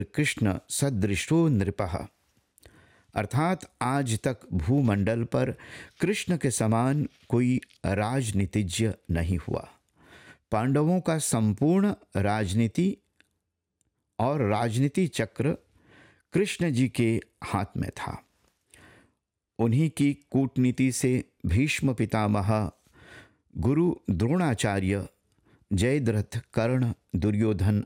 कृष्ण सदृशो नृपः। अर्थात आज तक भूमंडल पर कृष्ण के समान कोई राजनीतिज्ञ नहीं हुआ। पांडवों का संपूर्ण राजनीति और राजनीति चक्र कृष्ण जी के हाथ में था। उन्हीं की कूटनीति से भीष्म पितामह, गुरु द्रोणाचार्य, जयद्रथ, कर्ण, दुर्योधन